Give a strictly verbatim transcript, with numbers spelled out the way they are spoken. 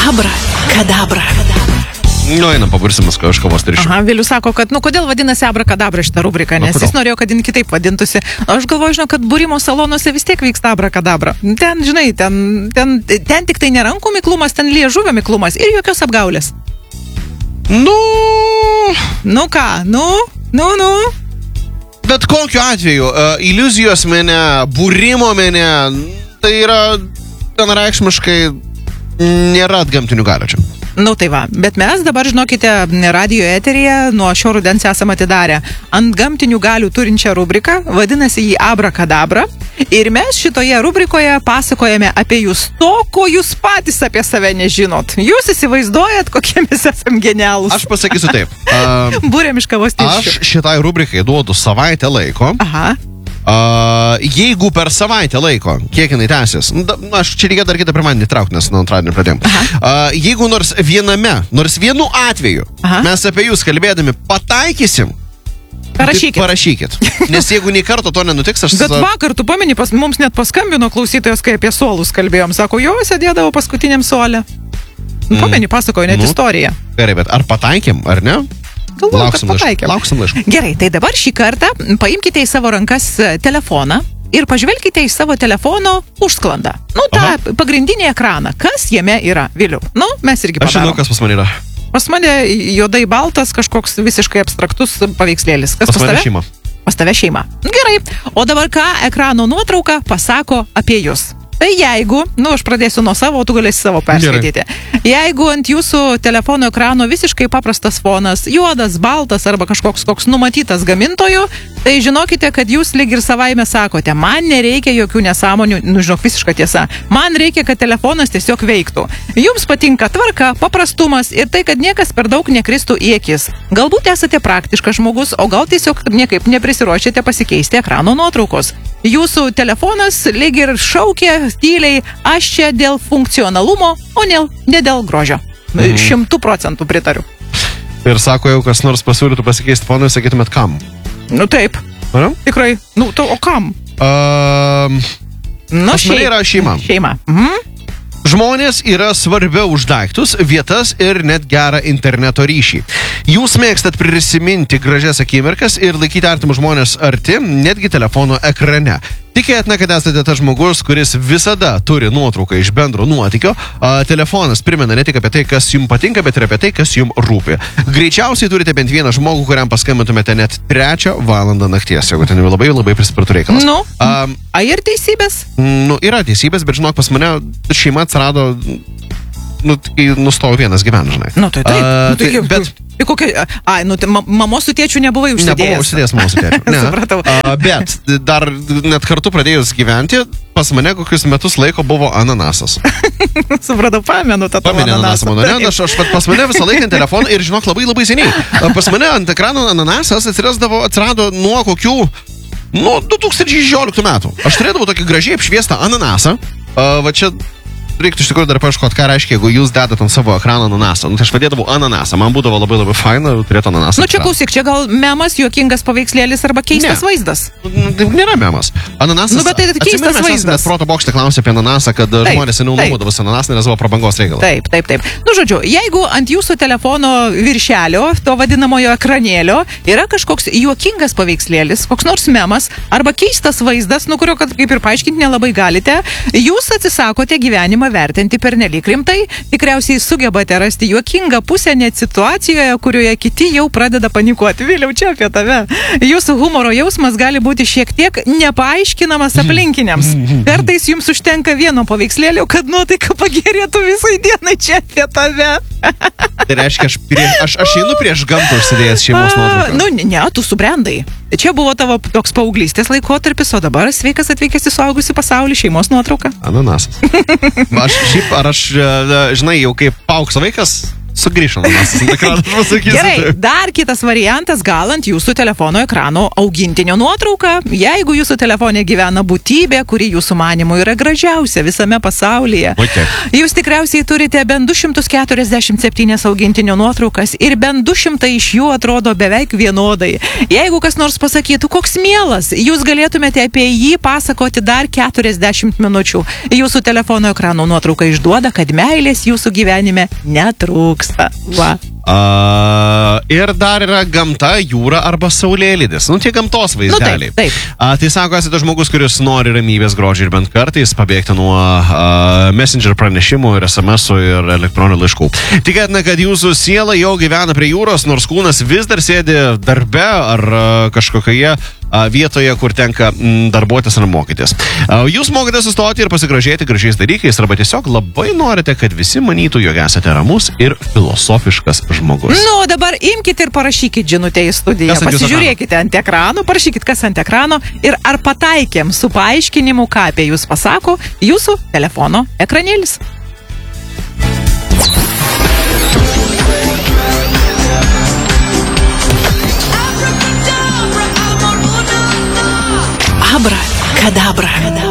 Abra, kadabra. Nu, einam, pabursimas kažkavos trišių. Aha, Vilius sako, kad, nu, kodėl vadinasi abrakadabra šitą rubriką, nes jis norėjo, kad jin kitaip vadintųsi. Aš galvoju, žinau, kad būrimo salonuose vis tiek vyksta abrakadabra. Ten, žinai, ten, ten, ten tik tai ne rankų miklumas, ten liežuvio miklumas ir jokios apgaulės. Nu... Nu ką, nu, nu, nu. Bet kokiu atveju, uh, iliuzijos mene, būrimo mene, tai yra vienareikšmiškai nėra atgamtinių galių čia. Nu tai va, bet mes dabar, žinokite, radio eteryje nuo šio rudens esame atidarę ant gamtinių galių turinčią rubriką, vadinasi jį Abrakadabra. Ir mes šitoje rubrikoje pasakojame apie jūs to, ko jūs patys apie save nežinot. Jūs įsivaizduojat, kokie mes esam genialūs. Aš pasakysiu taip. Uh, Būrėm iš kavos tirščių. Aš šitai rubrikai duodu savaitę laiko. Aha. Uh, jeigu per savaitę laiko, kiek jinai tęsis, na, aš čia reikia dar kitą pirmadienį traukti, nes nuo antradienio pradėjom. Uh, jeigu nors viename, nors vienu atveju Aha. mes apie jūs kalbėdami pataikysim, parašykit. Tai parašykit. Nes jeigu nei karto to nenutiks, aš... Bet vakar, tu pameni, pas, mums net paskambino klausytojas, kai apie suolus kalbėjom. Sako, jo, sėdėdavo paskutiniam suole. Mm. Pameni, pasakojo net nu, istoriją. Gerai, bet ar pataikėm, ar ne? Galvoju, lauksim laiškų. Lauksim laiškų. Gerai, tai dabar šį kartą paimkite į savo rankas telefoną ir pažvelkite į savo telefono užsklandą. Nu, tą Aha. pagrindinį ekraną. Kas jame yra, Viliau? Nu, mes irgi padarom. Aš žinau, kas pas mane yra. Pas mane juodai baltas kažkoks visiškai abstraktus paveikslėlis. Kas pas, pas tave? Šeima. Pas tave šeima. Gerai. O dabar ką ekrano nuotrauka pasako apie jūs? Tai jeigu, nu aš pradėsiu nuo savo, o tu galėsi savo perskaityti. Gerai. Jeigu ant jūsų telefono ekrano visiškai paprastas fonas, juodas, baltas arba kažkoks koks numatytas gamintojų, tai žinokite, kad jūs lyg ir savaime sakote, man nereikia jokių nesąmonių, nu žinok, visiška tiesa, man reikia, kad telefonas tiesiog veiktų. Jums patinka tvarka, paprastumas ir tai, kad niekas per daug nekristų į akis. Galbūt esate praktiškas žmogus, o gal tiesiog niekaip neprisiruošėte pasikeisti ekrano nuotraukos. Jūsų telefonas lyg ir šaukia tyliai, aš čia dėl funkcionalumo, o ne, ne dėl grožio. Mhm. Šimtų procentų pritariu. Ir sako, jau kas nors pasiūlytų pasikeisti foną, sakytumėt kam? Nu taip. Ar? Tikrai. Nu, to, o kam? Um, nu, pas mane yra šeima. Šeima. Mhm. Žmonės yra svarbiau už daiktus, vietas ir net gerą interneto ryšį. Jūs mėgstat prisiminti gražias akimirkas ir laikyti artimus žmonės arti, netgi telefono ekrane. Tikėtina, kad esate tas žmogus, kuris visada turi nuotrauką iš bendro nuotykio. A, telefonas primena ne tik apie tai, kas jums patinka, bet ir apie tai, kas jums rūpi. Greičiausiai turite bent vieną žmogų, kuriam paskambintumėte net trečią valandą nakties, jeigu ten labai labai prispartų reikalas. Nu, a, a ir teisybės? Nu, yra teisybės, bet žinok, pas mane šeima atsirado, nu, kai nustojo vienas gyventi, žinai. Nu, tai taip. A, nu, tai, tai, bet... Tai kokia, ai, nu, tai mamos su tėčiu nebuvai užsidėjęs. Nebuvau užsidėjęs mamos su tėčiu. Ne. Supratau. A, bet dar net kartu pradėjus gyventi, pas mane kokius metus laiko buvo ananasas. Supratau, pamenu tą Pamenė ananasą. Mano, ne, aš, aš pas mane visą laiką ant telefoną ir žinok labai labai seniai. Pas mane ant ekrano ananasas atsirasdavo, atsirado nuo kokių, nuo du tūkstančiai šešioliktų metų. Aš turėdavau tokį gražiai apšviestą ananasą. A, va čia reiktų iš tikrųjų dar paieškoti, ką reiškia, jeigu jūs dedat ant savo ekrano ananasą. Nu, tai aš vadėdavau ananasą. Man būdavo labai labai faina turėti ananasą. Nu, čia klausyk, čia gal memas, juokingas paveikslėlis arba keistas ne. vaizdas. Tai nėra memas. Ananasas. Nu, bet tai keistas atsimenu, vaizdas. Mes proto bokšte klausė apie ananasą, kad taip, žmonės seniau naudodavosi ananasą, nes buvo prabangos reikalas. Taip, taip, taip. Nu, žodžiu, jeigu ant jūsų telefono viršelio, to vadinamojo ekranėlio, yra kažkoks juokingas paveikslėlis, koks nors memas arba keistas vaizdas, nu, kurio, kad, kaip ir paaiškinti, nelabai galite, jūs atsisakote gyvenimą vertinti per nelyg rimtai, tikriausiai sugebate rasti juokingą pusę net situacijoje, kurioje kiti jau pradeda panikuoti. Vėliau čia apie tave. Jūsų humoro jausmas gali būti šiek tiek nepaaiškinamas aplinkiniams. Kartais jums užtenka vieno paveikslėlio, kad nuotaika pagerėtų visai dienai čia apie tave. Tai reiškia, aš, prie, aš, aš einu prieš gamtą užsidėjęs šeimos nuotrauką. Nu, ne, tu subrendai. Čia buvo tavo toks paauglystės laikotarpis, o dabar sveikas atvykęs į suaugusių pasaulį, šeimos nuotrauka. Ananasas. Aš šiaip, ar aš, žinai, jau kaip paaugs vaikas, sugrįžom. Gerai, dar kitas variantas, gal ant jūsų telefono ekrano augintinio nuotrauka. Jeigu jūsų telefone gyvena būtybė, kuri jūsų manimu yra gražiausia visame pasaulyje. Okay. Jūs tikriausiai turite bent du šimtus keturiasdešimt septynias augintinio nuotraukas ir bent du šimtai iš jų atrodo beveik vienodai. Jeigu kas nors pasakytų, koks mielas, jūs galėtumėte apie jį pasakoti dar keturiasdešimt minučių. Jūsų telefono ekrano nuotrauka išduoda, kad meilės jūsų gyvenime netrūksta. Va. Uh, ir dar yra gamta, jūra arba saulėlydis. Nu, tie gamtos vaizdeliai. Nu, taip, taip. Uh, tai sako, esate žmogus, kuris nori ramybės, grožio ir bent kartais pabėgti nuo uh, messenger pranešimų ir es em esų ir elektroninių laiškų. Tikėtina, kad jūsų siela jau gyvena prie jūros, nors kūnas vis dar sėdi darbe ar uh, kažkokioje uh, vietoje, kur tenka mm, darbuotis ar mokytis. Uh, jūs mokite sustoti ir pasigražėti gražiais dalykais, arba tiesiog labai norite, kad visi manytų, jog esate ramus ir filosofiškas žmogus. Nu, dabar imkite ir parašykit žinutę į studiją. Pasižiūrėkite ant ekrano, parašykit, kas ant ekrano ir ar pataikėm su paaiškinimu, ką apie jūs pasako jūsų telefono ekranėlis. Abra, kadabra.